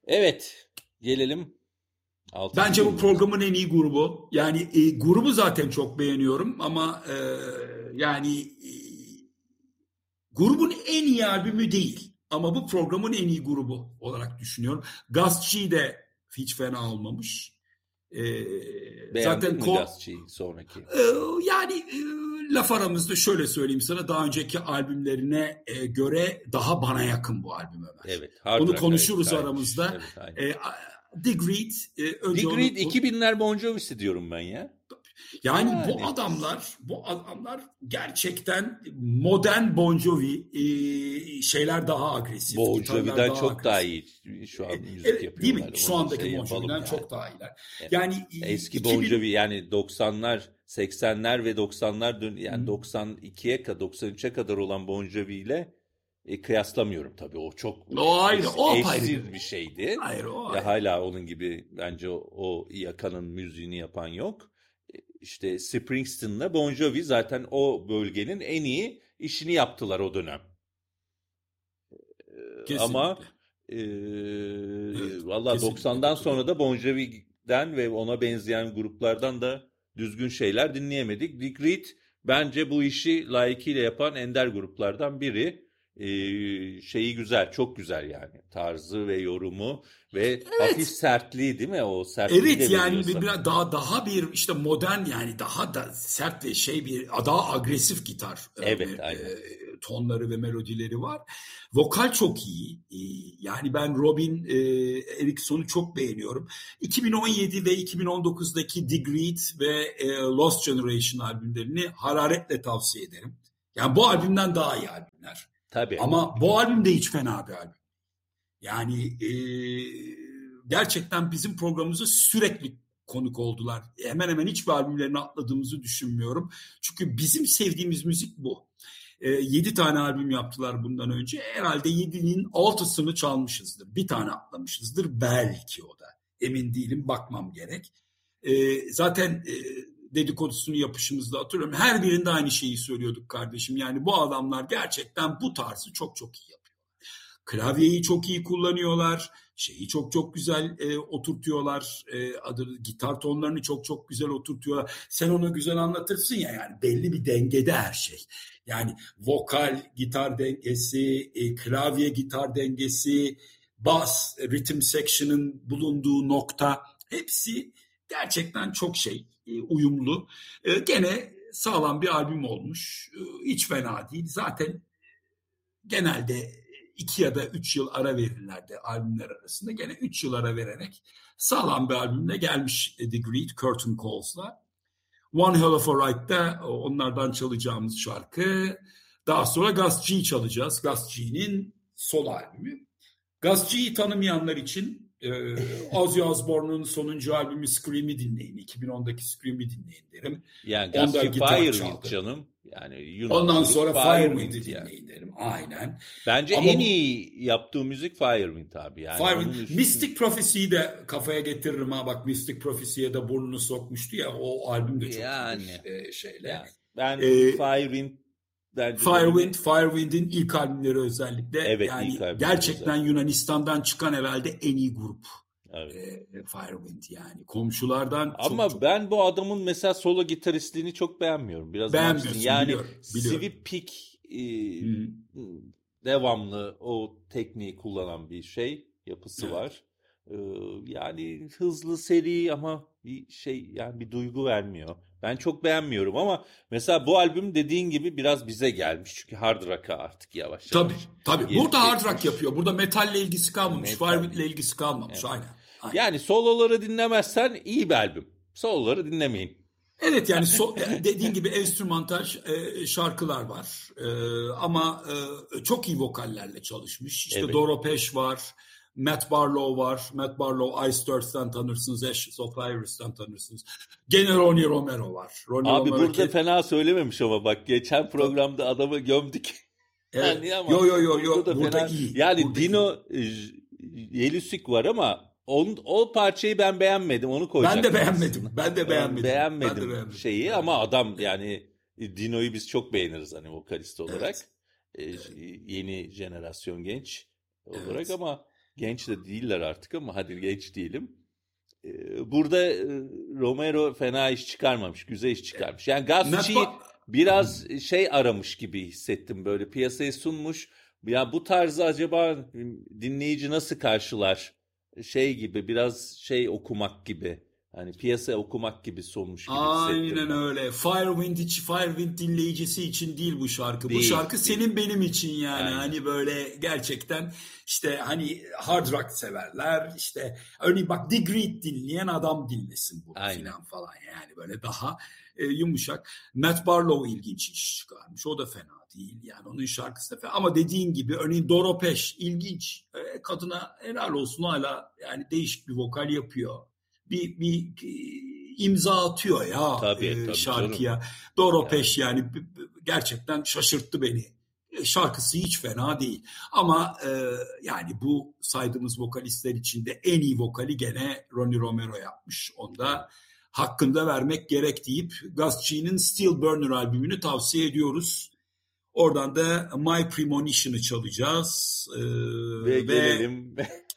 Evet, gelelim 6. Bence bu grubumuza. programın en iyi grubu. Yani grubu zaten çok beğeniyorum ama yani grubun en iyi albümü değil. Ama bu programın en iyi grubu olarak düşünüyorum. Gus G de hiç fena olmamış. Beğendin Zaten mi Gazçı'yı sonraki? yani laf aramızda şöyle söyleyeyim sana, daha önceki albümlerine göre daha bana yakın bu albüm Ömer. Evet, hard Onu rock'a konuşuruz kaymış. aramızda. Evet, aynen. Digreed, önce Digreed onu 2000'ler Bon Jovi'si diyorum ben ya. yani bu Yani adamlar gerçekten modern Bon Jovi, şeyler daha agresif, Bon gitarlar Jovi'den daha çok daha agresif. iyi şu an müzik Evet, değil mi? yapıyorlar. Şu Onu andaki Bon yapalım Jovi'den yani. çok daha iyiler. Evet. Yani Eski Bon Jovi yani 90'lar, 80'ler ve 90'lar yani 92'ye kadar 93'e kadar olan Bon Jovi ile kıyaslamıyorum tabii. O çok o ayrı, o apayrı eşsiz bir şeydi. Hayır, o Ve ayrı. hala onun gibi bence o yakanın müziğini yapan yok. İşte Springsteen'la Bon Jovi zaten o bölgenin en iyi işini yaptılar o dönem. Ama Evet, valla kesinlikle 90'dan sonra katılıyorum. da Bon Jovi'den ve ona benzeyen gruplardan da düzgün şeyler dinleyemedik. Digreed bence bu işi layıkıyla yapan ender gruplardan biri. Şeyi güzel, çok güzel yani. Tarzı ve yorumu ve hafif Evet. sertliği değil mi? O sertliği Evet, de veriyor yani sana. biraz daha bir işte modern, yani daha da sert ve daha agresif gitar Evet, aynen. tonları ve melodileri var. Vokal çok iyi. Yani ben Robin Erickson'u çok beğeniyorum. 2017 ve 2019'daki Digreed ve Lost Generation albümlerini hararetle tavsiye ederim. Yani bu albümden daha iyi albümler. Tabii. Ama bu albüm de hiç fena bir albüm. Yani gerçekten bizim programımıza sürekli konuk oldular. Hemen hemen hiçbir albümlerini atladığımızı düşünmüyorum. Çünkü bizim sevdiğimiz müzik bu. 7 tane albüm yaptılar bundan önce. Herhalde 7'nin 6'sını çalmışızdır. Bir tane atlamışızdır. Belki o da. Emin değilim, bakmam gerek. Zaten dedikodusunu yapışımızda hatırlıyorum. Her birinde aynı şeyi söylüyorduk kardeşim. Yani bu adamlar gerçekten bu tarzı çok çok iyi yapıyor. Klavyeyi çok iyi kullanıyorlar. Şeyi çok çok güzel oturtuyorlar. Gitar tonlarını çok çok güzel oturtuyorlar. Sen onu güzel anlatırsın ya, yani belli bir dengede her şey. Yani vokal gitar dengesi, klavye gitar dengesi, bas, ritim section'ın bulunduğu nokta, hepsi gerçekten çok uyumlu. Gene sağlam bir albüm olmuş. Hiç fena değil. Zaten genelde 2 ya da 3 yıl ara verirlerdi albümler arasında. Gene 3 yıl ara vererek sağlam bir albümle gelmiş Digreed, Curtain Calls'la. One Hell of a Ride'da onlardan çalacağımız şarkı. Daha sonra Gus G çalacağız. Gus G'nin solo albümü. Gus G'yi tanımayanlar için Ozzy Osbourne'un sonuncu albümü Scream'i dinleyin. 2010'daki Scream'i dinleyin derim. Yani Onda Gus G gitar Firewind çaldı. canım. Yani Ondan Yunan sonra Firewind Firewind'i yani. dinleyin derim. Aynen. Bence Ama en iyi yaptığı müzik Firewind abi. Yani Firewind, onun Mystic Prophecy'yi de kafaya getiririm ha. Bak, Mystic Prophecy'ye de burnunu sokmuştu ya. O albüm de çok yani iyidir şeyle. yani ben Ee, Firewind bence de yine Firewind'in ilk albümleri özellikle, evet ilk yani albümleri gerçekten özellikle. Yunanistan'dan çıkan herhalde en iyi grup. Evet. Firewind yani. Komşulardan çok Ama ben bu adamın mesela solo gitaristliğini çok beğenmiyorum. Biraz Max'in. beğenmiyorsun, Yani biliyorum. Sweep Pick Hı. devamlı o tekniği kullanan bir yapısı Evet. var. Yani hızlı seri ama bir yani bir duygu vermiyor. Ben çok beğenmiyorum ama mesela bu albüm dediğin gibi biraz bize gelmiş. Çünkü hard rock'a artık yavaş Tabii. yavaş gelip Burada hard rock geçmiş. yapıyor. Burada metalle ilgisi kalmamış. Metal. Firewind'le ilgisi kalmamış. Evet. Aynen. Yani soloları dinlemezsen iyi bir albüm. Soloları dinlemeyin. Evet, yani dediğin gibi enstrümantal şarkılar var. Ama çok iyi vokallerle çalışmış. İşte Evet. Doro Peş var. Matt Barlow var. Matt Barlow Iced Earth'ten tanırsınız. Ashes of Iris'ten tanırsınız. Gene Ronnie Romero var. Abi burada fena söylememiş ama bak geçen programda adamı gömdük. Evet. Yani ama Yo. da Burada fena. iyi. Yani Burada Dino Yelisik var ama o parçayı ben beğenmedim. Onu koyacaktım. Ben de beğenmedim. Şeyi ama adam yani Dino'yu biz çok beğeniriz hani vokalist olarak. Evet. Yeni jenerasyon genç olarak Evet. ama genç de değiller artık ama hadi genç diyelim. Burada Romero fena iş çıkarmamış, güzel iş çıkarmış. Yani Gazzucci'yi biraz şey aramış gibi hissettim, böyle piyasaya sunmuş. Ya bu tarzı acaba dinleyici nasıl karşılar? Şey gibi, biraz şey okumak gibi. Hani piyasa okumak gibi sunmuş gibi hissettim Aynen ben. öyle. Firewind dinleyicisi için değil bu şarkı. Bu şarkı Değil. senin benim için yani. Aynen. Hani böyle gerçekten işte hani hard rock severler. İşte örneğin bak Digreed dinleyen adam dinlesin bunu falan yani böyle daha yumuşak. Matt Barlow ilginç iş çıkarmış. O da fena değil. Yani onun şarkısı da fena. Ama dediğin gibi örneğin Doro Peş ilginç. Kadına helal olsun, hala yani değişik bir vokal yapıyor. Bir imza atıyor ya Tabii şarkıya. canım. Doro Peş yani gerçekten şaşırttı beni. Şarkısı hiç fena değil. Ama yani bu saydığımız vokalistler içinde en iyi vokali gene Ronnie Romero yapmış. Onda hakkında vermek gerek deyip Gazzucci'nin Still Burner albümünü tavsiye ediyoruz. Oradan da My Premonition'ı çalacağız. Ve gelelim.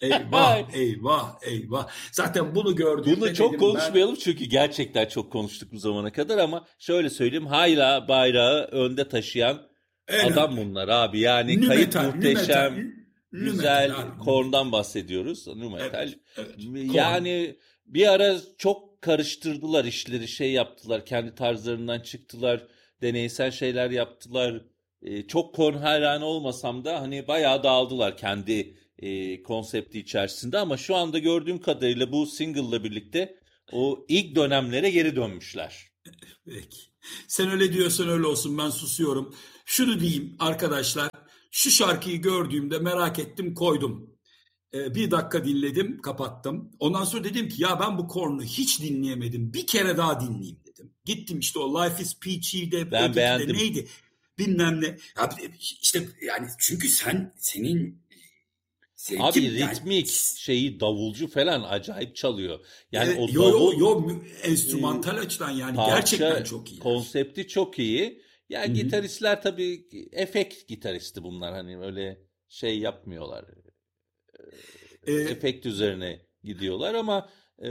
Eyvah. Zaten bunu gördüğümde bunu çok konuşmayalım çünkü gerçekten çok konuştuk bu zamana kadar, ama şöyle söyleyeyim, hala bayrağı önde taşıyan adam bunlar abi. Yani kayıt muhteşem, güzel, Korn'dan bahsediyoruz. Nu metal. Evet, yani bir ara çok karıştırdılar işleri, şey yaptılar, kendi tarzlarından çıktılar, deneysel şeyler yaptılar. Çok Korn hayranı olmasam da hani bayağı dağıldılar kendi konsepti içerisinde, ama şu anda gördüğüm kadarıyla bu single'la birlikte o ilk dönemlere geri dönmüşler. Peki. Sen öyle diyorsan öyle olsun, ben susuyorum. Şunu diyeyim arkadaşlar, şu şarkıyı gördüğümde merak ettim, koydum. Bir dakika dinledim, kapattım. Ondan sonra dedim ki ya ben bu Korn'u hiç dinleyemedim, bir kere daha dinleyeyim dedim. Gittim işte o Life is Peachy'de, ben beğendim. neydi bilmem ne. İşte yani çünkü senin abi ritmik şeyi, davulcu falan acayip çalıyor. Yani o davul enstrümantal açıdan yani gerçekten çok iyi. Konsepti çok iyi. Yani gitaristler tabii efekt gitaristi bunlar, hani öyle şey yapmıyorlar. Efekt üzerine gidiyorlar ama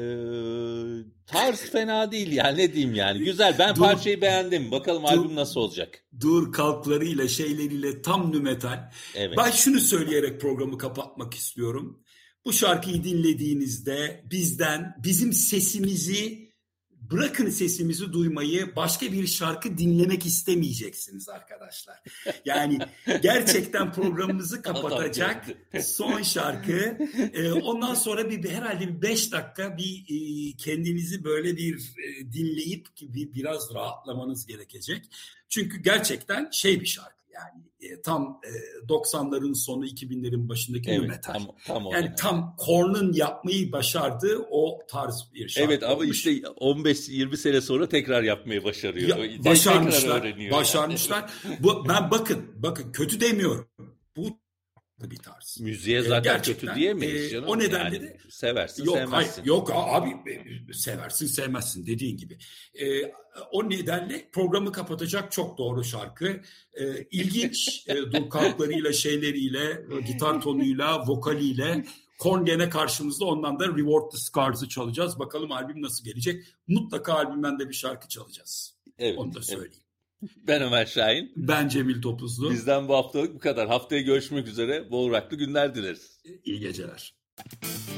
tarz fena değil yani, ne diyeyim yani, güzel. Ben parçayı beğendim. Bakalım albüm nasıl olacak. Dur kalklarıyla şeyleriyle tam nu metal. Evet. Ben şunu söyleyerek programı kapatmak istiyorum. Bu şarkıyı dinlediğinizde bizim sesimizi, bırakın sesimizi duymayı, başka bir şarkı dinlemek istemeyeceksiniz arkadaşlar. Yani gerçekten programımızı kapatacak son şarkı. Ondan sonra herhalde bir 5 dakika kendinizi böyle bir dinleyip biraz rahatlamanız gerekecek. Çünkü gerçekten bir şarkı. Yani tam 90'ların sonu 2000'lerin başındaki nu metal. Yani tam Korn'un yapmayı başardığı o tarz bir şarkı. Evet ama işte 15-20 sene sonra tekrar yapmayı başarıyor. Başarmışlar. Bakın kötü demiyorum. Bu bir tarz. Müziğe zaten kötü diyemeyiz canım. O nedenle yani, de seversin sevmezsin. Hayır, yok abi, seversin sevmezsin dediğin gibi. O nedenle programı kapatacak çok doğru şarkı. İlginç dur kalklarıyla, şeyleriyle, gitar tonuyla, vokaliyle. Korn gene karşımızda, ondan da Reward the Scars'ı çalacağız. Bakalım albüm nasıl gelecek. Mutlaka albümden de bir şarkı çalacağız. Evet, onu da söyleyeyim. Evet. Ben Ömer Şahin. Ben Cemil Topuzlu. Bizden bu haftalık bu kadar. Haftaya görüşmek üzere. Bol rocklı günler dileriz. İyi geceler.